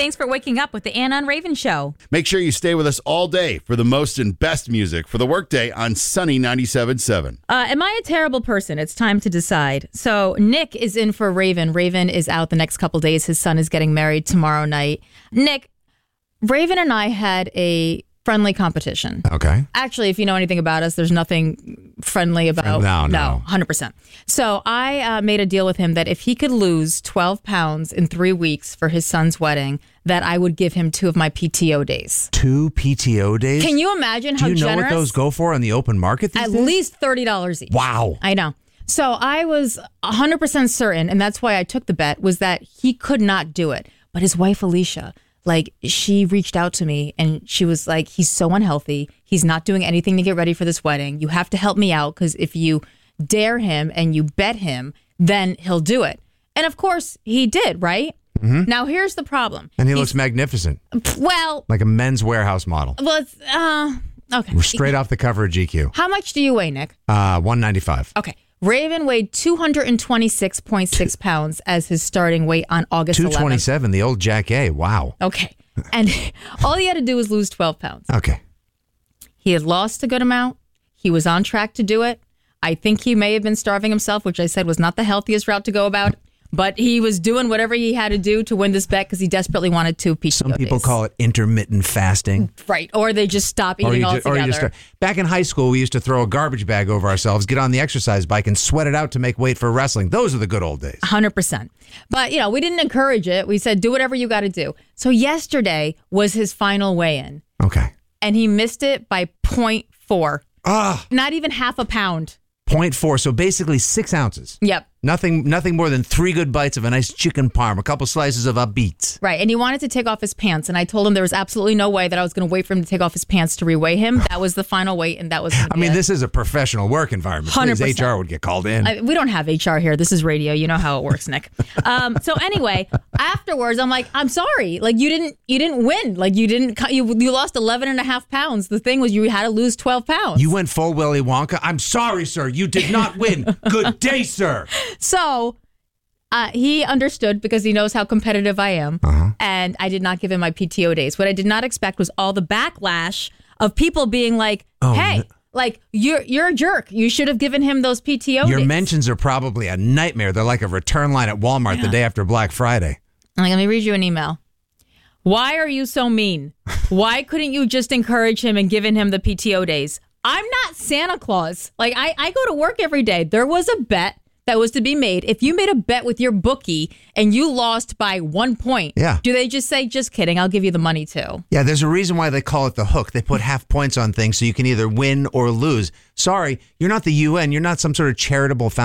Thanks for waking up with the Anna and Raven Show. Make sure you stay with us all day for the most and best music for the workday on Sunny 97.7. Am I a terrible person? It's time to decide. So Nick is in for Raven. Raven is out the next couple days. His son is getting married tomorrow night. Nick, Raven and I had a friendly competition. Okay. Actually, if you know anything about us, there's nothing friendly about... No, 100%. So I made a deal with him that if he could lose 12 pounds in 3 weeks for his son's wedding, that I would give him 2 of my PTO days. 2 PTO days? Can you imagine how generous? Do you know what those go for on the open market these days? At least $30 each. Wow. I know. So I was 100% certain, and that's why I took the bet, was that he could not do it. But his wife, Alicia... she reached out to me and she was like, he's so unhealthy. He's not doing anything to get ready for this wedding. You have to help me out because if you dare him and you bet him, then he'll do it. And of course he did, right? Mm-hmm. Now here's the problem. And he looks magnificent. Well. Like a Men's Warehouse model. Well, it's, okay. We're straight off the cover of GQ. How much do you weigh, Nick? 195. Okay. Raven weighed 226.6 pounds as his starting weight on August 11th. 227, the old Jack A. Wow. Okay. And all he had to do was lose 12 pounds. Okay. He had lost a good amount. He was on track to do it. I think he may have been starving himself, which I said was not the healthiest route to go about. But he was doing whatever he had to do to win this bet because he desperately wanted 2 PTO Some people days. call it intermittent fasting. Right. Or they just stop eating altogether. Back in high school, we used to throw a garbage bag over ourselves, get on the exercise bike, and sweat it out to make weight for wrestling. Those are the good old days. 100%. But, we didn't encourage it. We said, do whatever you got to do. So yesterday was his final weigh-in. Okay. And he missed it by 0.4. Ah. Not even half a pound. 0.4, so basically 6 ounces. Yep. Nothing more than 3 good bites of a nice chicken parm, a couple slices of beets. Right, and he wanted to take off his pants, and I told him there was absolutely no way that I was going to wait for him to take off his pants to reweigh him. That was the final weight, and that was this is a professional work environment. 100%. Please, HR would get called in. We don't have HR here. This is radio. You know how it works, Nick. So anyway, afterwards, I'm like, I'm sorry. Like, you didn't win. Like, you lost 11 and a half pounds. The thing was you had to lose 12 pounds. You went full Willy Wonka. I'm sorry, sir. You did not win. Good day, sir. So... he understood because he knows how competitive I am, and I did not give him my PTO days. What I did not expect was all the backlash of people being like, hey, you're a jerk. You should have given him those PTO days. Your mentions are probably a nightmare. They're like a return line at Walmart the day after Black Friday. Let me read you an email. Why are you so mean? Why couldn't you just encourage him and given him the PTO days? I'm not Santa Claus. Like, I go to work every day. There was a bet that was to be made. If you made a bet with your bookie and you lost by 1 point, do they just say, just kidding, I'll give you the money too? Yeah, there's a reason why they call it the hook. They put half points on things so you can either win or lose. Sorry, you're not the UN. You're not some sort of charitable foundation.